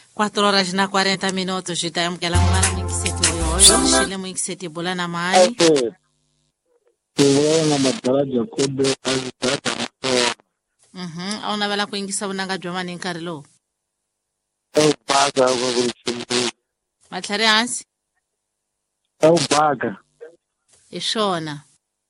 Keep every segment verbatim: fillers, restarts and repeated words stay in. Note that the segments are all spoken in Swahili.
Cuatro horas na quarenta minutos de tempo que ela mora no Xete hoje, Chile no Xete bola na mãe. Tuwe na mataraja kube azitata mto. Mhm, au na bala kuingisa unanga joma ni nkarilo. Au baga kwa kuchimbu. Matlare hansi Au baga. ishona.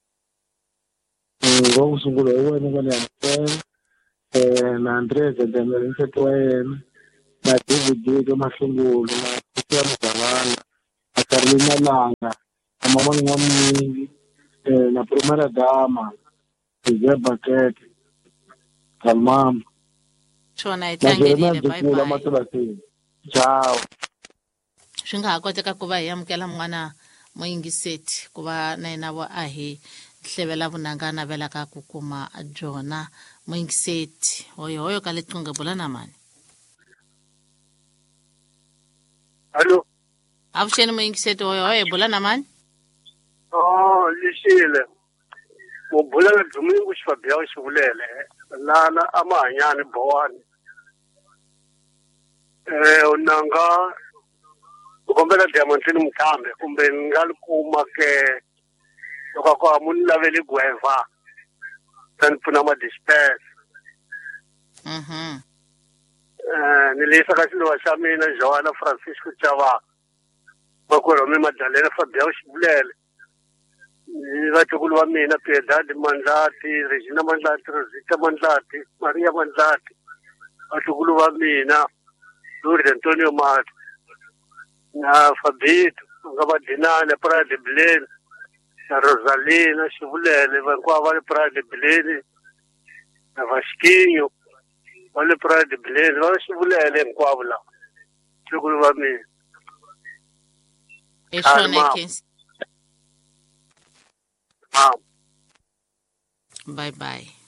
Ngo kusungula uwe niko ni amtene. Na Andresa jamele nsetu waena. Na David Digo masungulu. Na Kutia Mzalana. Na Carolina Langa. Na mama ni mwamu mingi. Na primera dama. Kizia Bakete. Kalmama. Shona Na itangelile Jeremia bye Jukula bye. matulasi. Ciao. Shinga akoteka kuba yamkela mwana moyingiseti kuba na inabo ahi hlebela bunangana bela ka kukuma jona moyingiseti hoyo hoyo kaletunga bola na mani. Allô? Avusheni moyingiseti hoyo hoyo bola na mani. Oh, lishile. Mubula na dumi kushfabia ushulele. Lana amanyani bowani. Eh, unanga kumbela diamantini mkambe kumbe ngali kuma ke toka kwa munla veli gueva. Tan puna ma disperse. Mhm. Eh, nilisa kasino washamina Joana Francisco Chava. Bakolo mi Madalena Fabia ushulele. Vatukulu va mina Piedad Mandlati, Regina Mandlati, Rosita Mandlati, Maria Mandlati, vatukulu va mina Lourdes Antonio Mati, na Fabito, nga va Dinane Prade Bileni, na Rosalina Xivulele, vankwavo va le Prade Bileni, na Vasquinho, va le Prade Bileni, va Xivulele hinkwavo lava, vatukulu va mina. Ishona ikensi. Ah. Bye bye.